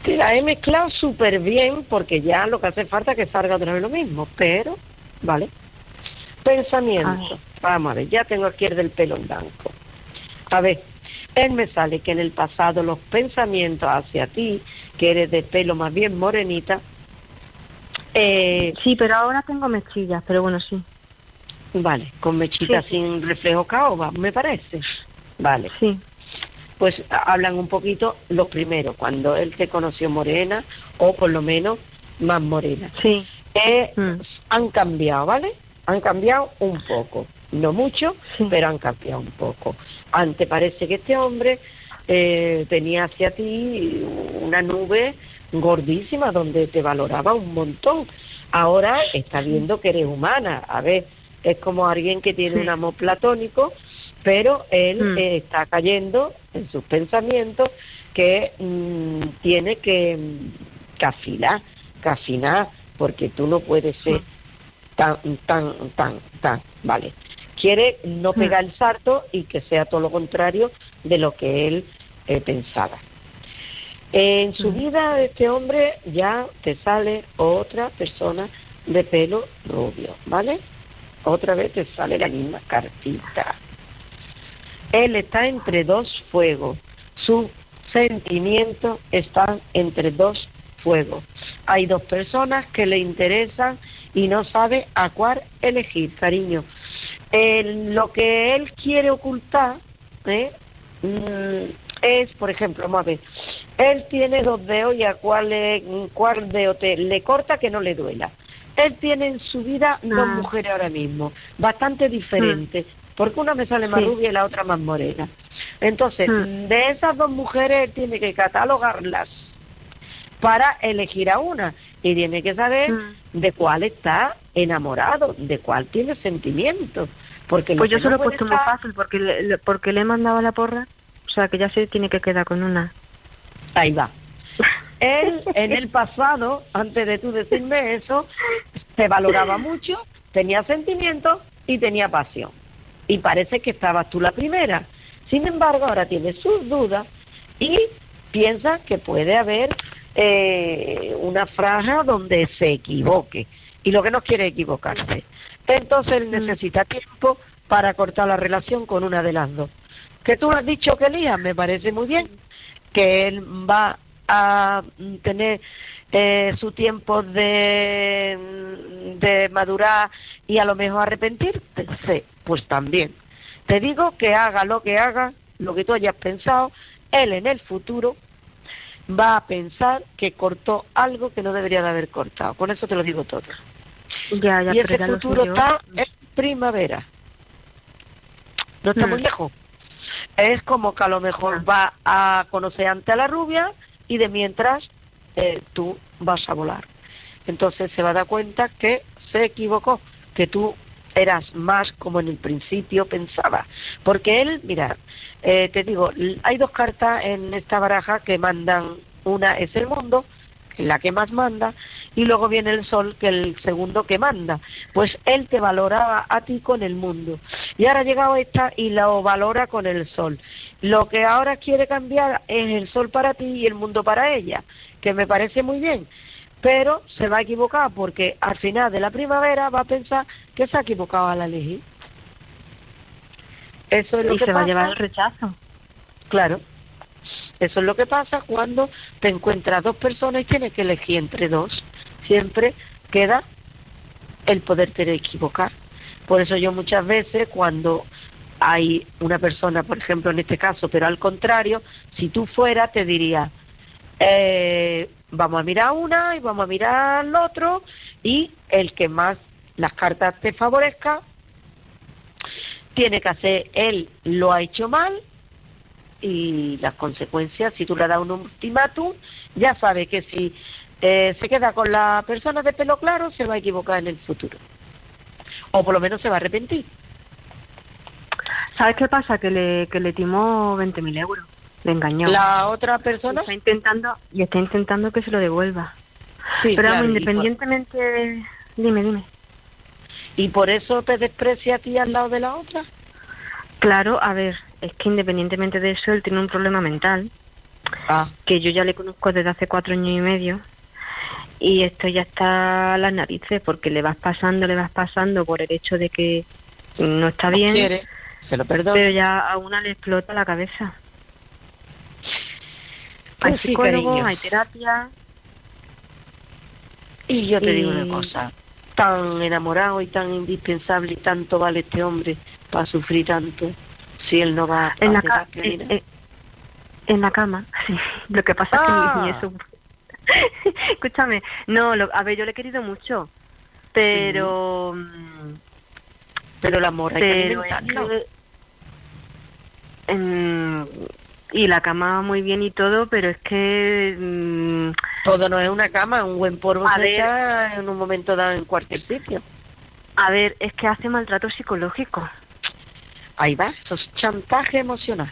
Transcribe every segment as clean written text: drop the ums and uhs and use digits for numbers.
La he mezclado súper bien porque ya lo que hace falta es que salga otra vez lo mismo, pero, ¿vale? Pensamiento. Vamos a ver, ya tengo aquí el del pelo en blanco. A ver, él me sale que en el pasado los pensamientos hacia ti, que eres de pelo más bien morenita, sí, pero ahora tengo mechillas, pero bueno, sí. Vale, con mechitas Sí. sin reflejo caoba, me parece. Vale. Sí. Pues hablan un poquito los primeros, cuando él te conoció morena, o por lo menos más morena. Sí. Han cambiado, ¿vale? Han cambiado un poco, no mucho, pero han cambiado un poco. Antes parece que este hombre tenía hacia ti una nube gordísima donde te valoraba un montón. Ahora está viendo que eres humana. A ver, es como alguien que tiene un amor platónico, pero él está cayendo en sus pensamientos que tiene que afinar, porque tú no puedes ser tan, vale. Quiere no pegar el salto y que sea todo lo contrario de lo que él pensaba. En su vida este hombre ya te sale otra persona de pelo rubio, ¿vale? Otra vez te sale la misma cartita. Él está entre dos fuegos. Sus sentimientos están entre dos fuegos. Hay dos personas que le interesan y no sabe a cuál elegir, cariño. Lo que él quiere ocultar es, por ejemplo, vamos a ver, él tiene dos dedos y a cuál dedo le corta que no le duela. Él tiene en su vida dos mujeres ahora mismo, bastante diferentes, porque una me sale más rubia y la otra más morena. Entonces, de esas dos mujeres él tiene que catalogarlas para elegir a una, y tiene que saber de cuál está enamorado, de cuál tiene sentimientos. Porque pues yo se lo he puesto muy fácil, porque le he mandado a la porra, o sea que ya se tiene que quedar con una. Ahí va. Él, en el pasado, antes de tú decirme eso, te valoraba mucho, tenía sentimientos y tenía pasión. Y parece que estabas tú la primera. Sin embargo, ahora tiene sus dudas y piensa que puede haber una franja donde se equivoque. Y lo que no quiere es equivocarse. Entonces él necesita tiempo para cortar la relación con una de las dos. Que tú has dicho que elija, me parece muy bien. Que él va a tener su tiempo de madurar y a lo mejor arrepentirse, pues también. Te digo que haga, lo que tú hayas pensado, él en el futuro va a pensar que cortó algo que no debería de haber cortado. Con eso te lo digo todo. Ya, Y ese futuro está en primavera. No está muy lejos. Es como que a lo mejor va a conocer antes a la rubia y de mientras tú vas a volar. Entonces se va a dar cuenta que se equivocó, que tú eras más como en el principio pensaba. Porque él, mira, te digo, hay dos cartas en esta baraja que mandan. Una es el mundo, la que más manda, y luego viene el sol, que es el segundo que manda. Pues él te valoraba a ti con el mundo, y ahora ha llegado esta y lo valora con el sol. Lo que ahora quiere cambiar es el sol para ti y el mundo para ella, que me parece muy bien, pero se va a equivocar porque al final de la primavera va a pensar que se ha equivocado al elegir. Eso es lo que se va pasa. a llevar el rechazo. Claro. Eso es lo que pasa cuando te encuentras dos personas y tienes que elegir entre dos. Siempre queda el poderte equivocar. Por eso yo muchas veces cuando hay una persona, por ejemplo en este caso, pero al contrario, si tú fueras te diría, vamos a mirar una y vamos a mirar al otro, y el que más las cartas te favorezca tiene que hacer, él lo ha hecho mal, y las consecuencias, si tú le das un ultimátum, ya sabe que si se queda con la persona de pelo claro, se va a equivocar en el futuro. O por lo menos se va a arrepentir. ¿Sabes qué pasa? Que le timó 20.000 euros. Le engañó. La otra persona está intentando que se lo devuelva. Sí, pero claro, independientemente... Dime. ¿Y por eso te desprecia a ti al lado de la otra? Claro, a ver, es que independientemente de eso, él tiene un problema mental. Ah, que yo ya le conozco desde hace 4 años y medio, y esto ya está a las narices, porque le vas pasando por el hecho de que no está no bien, quiere, se lo perdono. pero ya a una le explota la cabeza. Hay Pues sí, psicólogos, cariño. hay terapia, Y yo te digo una y cosa, tan enamorado y tan indispensable y tanto vale este hombre para sufrir tanto si él no va en a la, terapia ni nada. en la cama, sí. Lo que pasa es que ni Ah, eso. Escúchame, no, a ver, yo le he querido mucho, sí, pero pero el amor hay que pero es alimentarlo. que y la cama muy bien y todo, pero es que Todo no es una cama, un buen polvo a se ver, echa en un momento dado en cualquier sitio. es que hace maltrato psicológico. Ahí va, eso es chantaje emocional.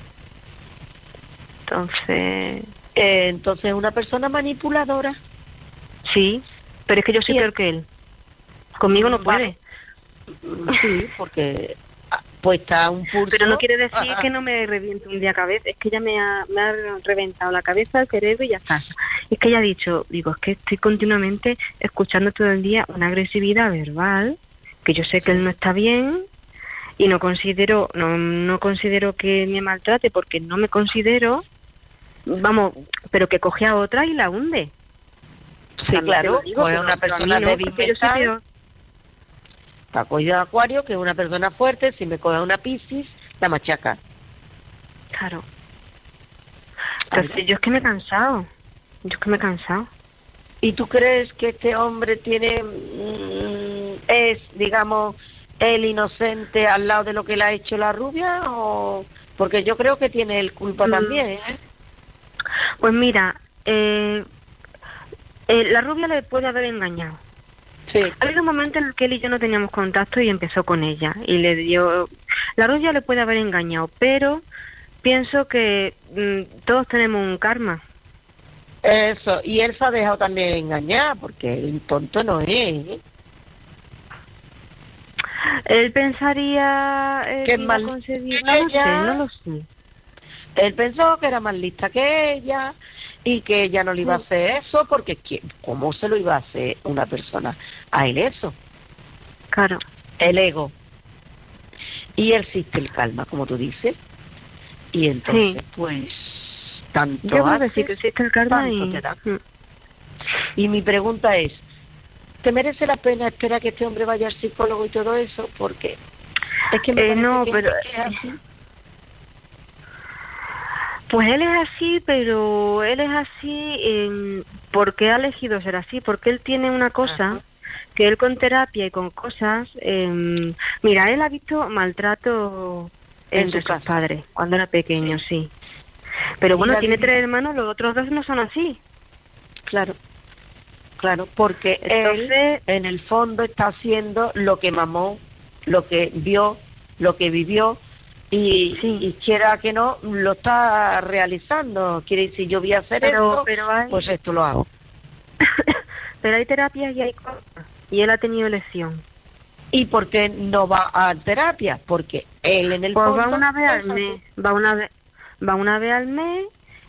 Entonces, Entonces una persona manipuladora. sí, pero es que yo soy Y peor que él. Conmigo no vale, puede. sí, porque pues está a un Pero no pulso. quiere decir que no me reviente un día cabeza. Es que ella me ha reventado la cabeza, el cerebro y ya está. Es que ella ha dicho, digo, es que estoy continuamente escuchando todo el día una agresividad verbal, que yo sé que él no está bien y no considero que me maltrate porque no me considero, vamos, pero que coge a otra y la hunde. Sí, También te lo claro, digo, pues es una pero a mí persona no, débil porque yo soy mental. peor. Está cogido de Acuario, que es una persona fuerte. Si me coge una Piscis, la machaca. Claro. Ahí va. Entonces yo es que me he cansado. Yo es que me he cansado. ¿Y tú crees que este hombre tiene, es, digamos, el inocente al lado de lo que le ha hecho la rubia? O porque yo creo que tiene el culpa Mm, también, ¿eh? Pues mira, la rubia le puede haber engañado. Sí, Ha habido un momento en el que él y yo no teníamos contacto y empezó con ella y le dio... La rubia le puede haber engañado, pero pienso que todos tenemos un karma. eso. Y él se ha dejado también engañar, porque el tonto no es, ¿eh? Él pensaría Que es que iba más a lista conseguir... que No lo sé, no ella. lo sé. Él pensó que era más lista que ella y que ella no le iba a hacer eso, porque ¿cómo se lo iba a hacer una persona a él eso? Claro. El ego. Y existe el calma, como tú dices. Y entonces, Sí, pues, tanto yo creo que sí, haces, que existe el karma tanto y... te da. Y mi pregunta es, ¿te merece la pena esperar que este hombre vaya al psicólogo y todo eso? Porque es que me parece No, que pero... es así. Pues él es así, pero él es así porque ha elegido ser así, porque él tiene una cosa Ajá. que él con terapia y con cosas, mira, él ha visto maltrato En entre su sus casa. padres cuando era pequeño, Sí. sí. Pero Y bueno, la tiene vivi- 3 hermanos, los otros 2 no son así. Claro, claro, porque él Entonces, en el fondo está haciendo lo que mamó, lo que vio, lo que vivió sí, y quiera que no, lo está realizando. Quiere decir, yo voy a hacer pero esto, pues esto lo hago. pero hay terapias y hay cosas. Y él ha tenido elección. ¿Y por qué no va a terapia? Porque él en el Pues va fondo una vez es al así. mes, va una vez al mes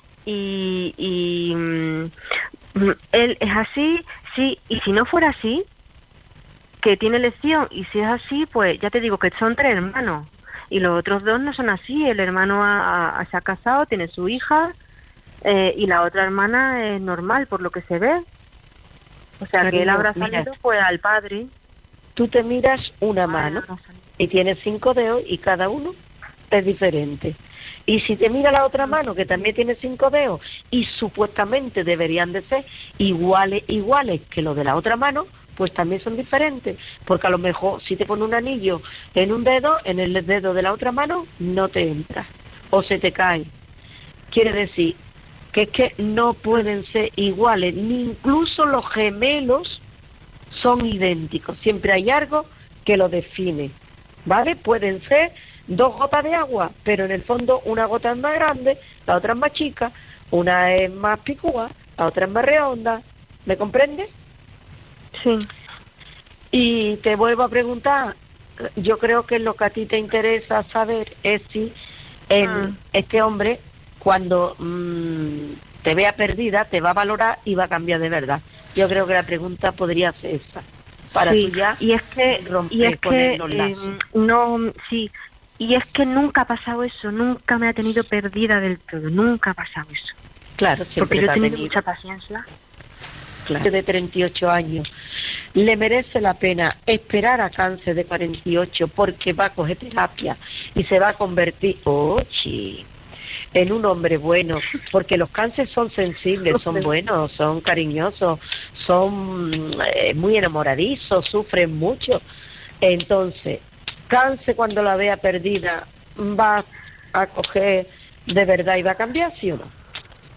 y él es así, sí, y si no fuera así, que tiene elección, y si es así, pues ya te digo que son 3 hermanos, y los otros 2 no son así, el hermano se ha casado, tiene su hija, y la otra hermana es normal, por lo que se ve, o sea que él Cariño, habrá mira, salido pues al padre. tú te miras una A él mano habrá salido. y tienes 5 dedos y cada uno es diferente. Y si te mira la otra mano que también tiene 5 dedos y supuestamente deberían de ser iguales que los de la otra mano, pues también son diferentes. Porque a lo mejor si te pone un anillo en un dedo, en el dedo de la otra mano no te entra o se te cae. Quiere decir que es que no pueden ser iguales, ni incluso los gemelos son idénticos. Siempre hay algo que lo define, ¿vale? Pueden ser 2 gotas de agua, pero en el fondo una gota es más grande, la otra es más chica, una es más picúa, la otra es más redonda. ¿Me comprendes? Sí. Y te vuelvo a preguntar, yo creo que lo que a ti te interesa saber es si este hombre, cuando te vea perdida, te va a valorar y va a cambiar de verdad. Yo creo que la pregunta podría ser esa. Para sí, tú ya y es que los lazos. no, sí, y es que nunca ha pasado eso, nunca me ha tenido perdida del todo, nunca ha pasado eso. Claro, siempre Porque yo te he ha tenido tenido. mucha paciencia. Claro. De 38 años. Le merece la pena esperar a cáncer de 48 porque va a coger terapia y se va a convertir, en un hombre bueno, porque los cánceres son sensibles, son buenos, son cariñosos, son muy enamoradizos, sufren mucho. Entonces, cáncer cuando la vea perdida va a coger de verdad y va a cambiar, ¿sí o no?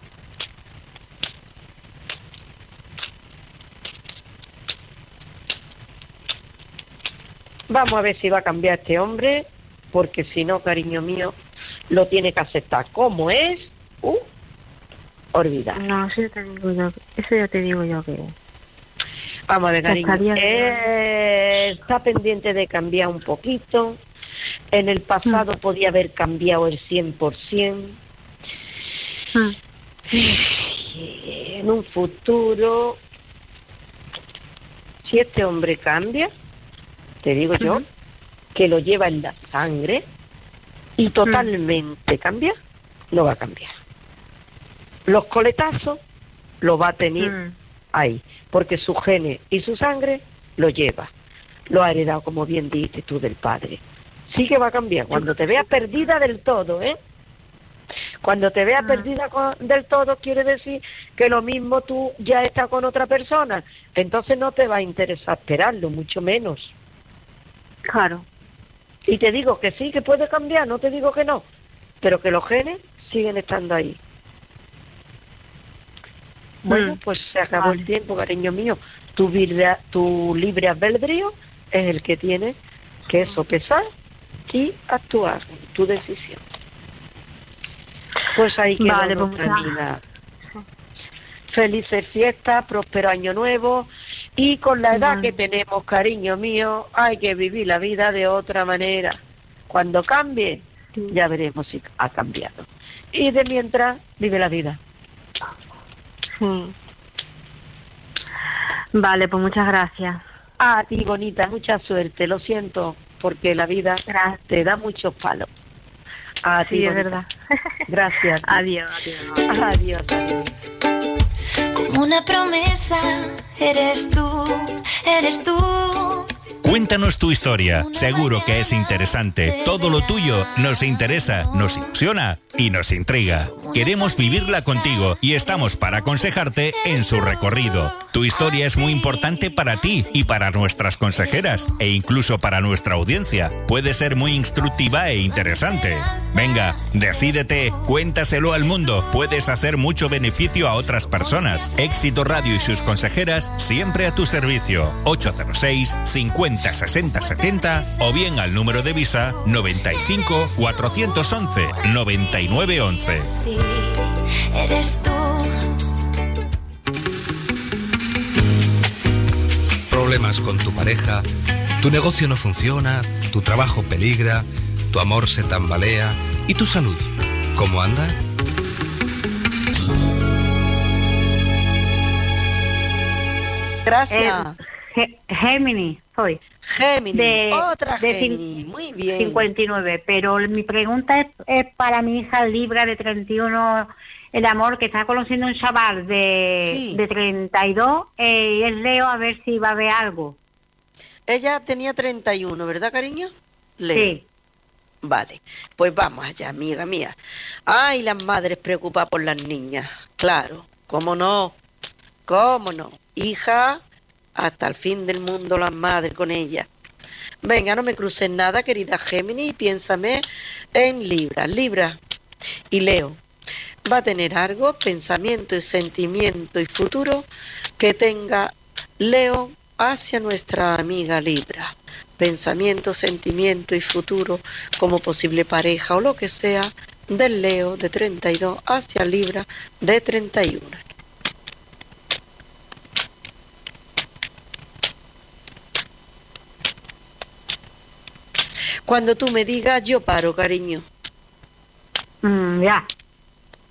Vamos a ver si va a cambiar este hombre, porque si no, cariño mío, lo tiene que aceptar como es, olvidar. No, eso ya te digo yo que... Vamos a ver, cariño, está pendiente de cambiar un poquito. En el pasado podía haber cambiado el 100%. En un futuro, si este hombre cambia, te digo yo, que lo lleva en la sangre y totalmente cambia, no va a cambiar. Los coletazos lo va a tener ahí, porque su genes y su sangre lo lleva. Lo ha heredado, como bien dices tú, del padre. Sí que va a cambiar. Cuando te veas perdida del todo, Cuando te veas perdida del todo, quiere decir que lo mismo tú ya estás con otra persona. Entonces no te va a interesar esperarlo, mucho menos. Claro. Y te digo que sí, que puede cambiar, no te digo que no, pero que los genes siguen estando ahí. Bueno, pues se acabó el tiempo, cariño mío. Tu libre albedrío es el que tiene que sopesar y actuar, tu decisión. Pues ahí queda nuestra vida. Felices fiestas, próspero año nuevo, y con la edad que tenemos, cariño mío, hay que vivir la vida de otra manera. Cuando cambie, ya veremos si ha cambiado. Y de mientras, vive la vida. Vale, pues muchas gracias. A ti, bonita, mucha suerte. Lo siento, porque la vida te da muchos palos. A ti, es verdad. Gracias. Adiós. Adiós. Como una promesa, eres tú. Cuéntanos tu historia, seguro que es interesante. Todo lo tuyo nos interesa, nos ilusiona y nos intriga. Queremos vivirla contigo y estamos para aconsejarte en su recorrido. Tu historia es muy importante para ti y para nuestras consejeras e incluso para nuestra audiencia. Puede ser muy instructiva e interesante. Venga, decídete, cuéntaselo al mundo. Puedes hacer mucho beneficio a otras personas. Éxito Radio y sus consejeras siempre a tu servicio. 806 50 60 70 o bien al número de Visa 95 411 99 11. Sí, eres tú. Problemas con tu pareja, tu negocio no funciona, tu trabajo peligra, tu amor se tambalea y tu salud, ¿cómo anda? Gracias. Géminis, soy. Géminis, otra Géminis, muy bien. 59, pero mi pregunta es para mi hija Libra de 31, el amor, que está conociendo un chaval de 32, y es Leo, a ver si va a ver algo. Ella tenía 31, ¿verdad, cariño? Leo. Sí. Vale, pues vamos allá, amiga mía. Ay, las madres preocupadas por las niñas. Claro, ¿cómo no? ¿Cómo no? Hija, hasta el fin del mundo las madres con ella. Venga, no me cruces nada, querida Géminis, y piénsame en Libra y Leo. Va a tener algo, pensamiento y sentimiento y futuro que tenga Leo hacia nuestra amiga Libra. Pensamiento, sentimiento y futuro como posible pareja o lo que sea del Leo de 32 hacia Libra de 31. Cuando tú me digas, yo paro, cariño. Ya.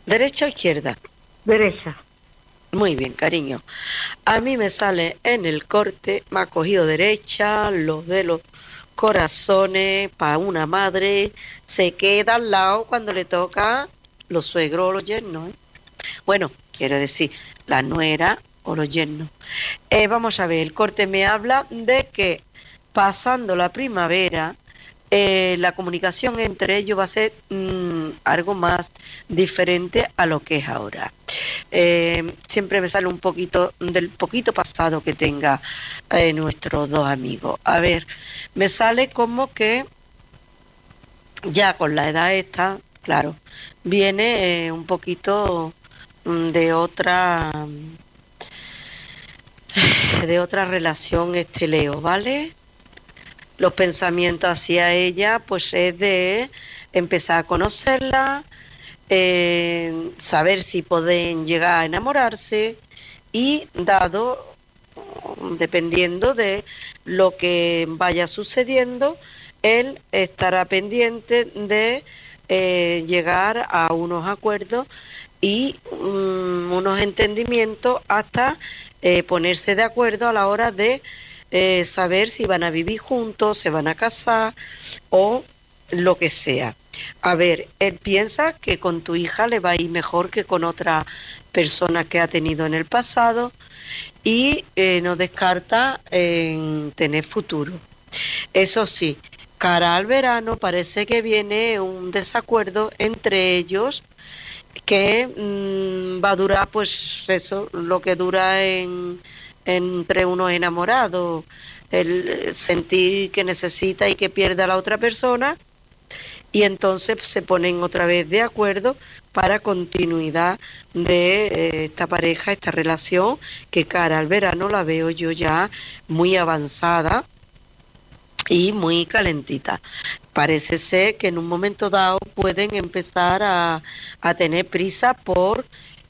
¿Derecha o izquierda? Derecha. Muy bien, cariño. A mí me sale en el corte, me ha cogido derecha, los de los corazones, para una madre, se queda al lado cuando le toca los suegros o los yernos, ¿eh? Bueno, quiero decir, la nuera o los yernos. Vamos a ver, el corte me habla de que pasando la primavera, la comunicación entre ellos va a ser algo más diferente a lo que es ahora. Siempre me sale un poquito del poquito pasado que tenga nuestros dos amigos. A ver, me sale como que ya con la edad esta, claro, viene un poquito de otra relación Leo, ¿vale? Los pensamientos hacia ella, pues es de empezar a conocerla, saber si pueden llegar a enamorarse y dependiendo de lo que vaya sucediendo, él estará pendiente de llegar a unos acuerdos y unos entendimientos hasta ponerse de acuerdo a la hora de saber si van a vivir juntos, se van a casar o lo que sea. A ver, él piensa que con tu hija le va a ir mejor que con otra persona que ha tenido en el pasado y no descarta en tener futuro. Eso sí, cara al verano parece que viene un desacuerdo entre ellos que va a durar, pues eso, lo que dura entre unos enamorados, el sentir que necesita y que pierde a la otra persona, y entonces se ponen otra vez de acuerdo para continuidad de esta pareja, esta relación, que cara al verano la veo yo ya muy avanzada y muy calentita. Parece ser que en un momento dado pueden empezar a tener prisa por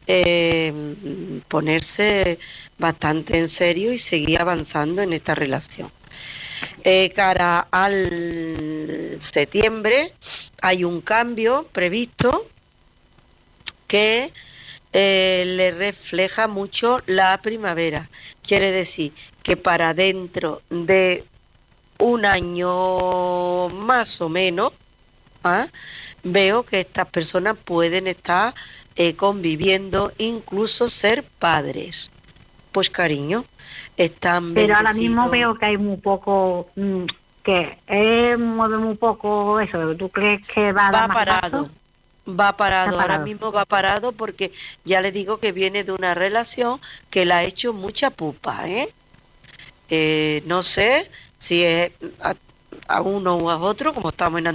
ponerse bastante en serio y seguir avanzando en esta relación. Cara al septiembre hay un cambio previsto que le refleja mucho la primavera. Quiere decir que para dentro de un año más o menos, veo que estas personas pueden estar conviviendo, incluso ser padres. Pues cariño, están pero ahora bendecidos. mismo veo que hay muy poco, mueve muy poco eso. ¿Tú crees que va a dar más parado? paso? Va parado, Está ahora parado. mismo va parado porque ya le digo que viene de una relación que le ha hecho mucha pupa, no sé si es a uno o a otro, como estamos en